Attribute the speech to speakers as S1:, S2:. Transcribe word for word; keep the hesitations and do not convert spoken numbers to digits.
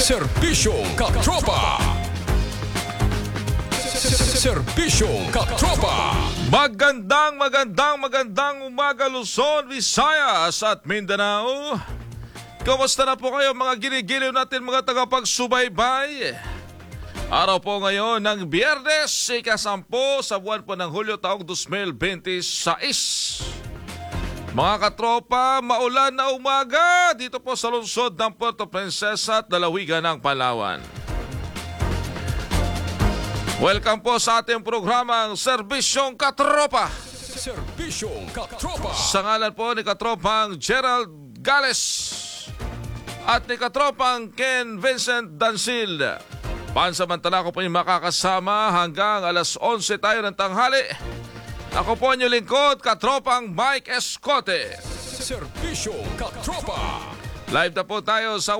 S1: Serbisyong Katropa. Serbisyong Katropa. Magandang, magandang, magandang umaga Luzon, Visayas at Mindanao. Kumusta na po kayo mga ginigiliw natin mga tagapagsubaybay? Araw po ngayon ng Biyernes, ikasampo sa buwan po ng Hulyo taong twenty twenty-six. Mga katropa, maulan na umaga dito po sa lungsod ng Puerto Princesa at Dalawigan ng Palawan. Welcome po sa ating programang Serbisyong Katropa. Serbisyong Katropa. Sa ngalan po ni Katropang Gerald Gales at ni Katropang Ken Vincent Dancil. Pansamantala ko po yung makakasama hanggang alas onse tayo ng tanghali. Ako po yung lingkod, Katropang Mike Escote. Serbisyong Katropa. Live na po tayo sa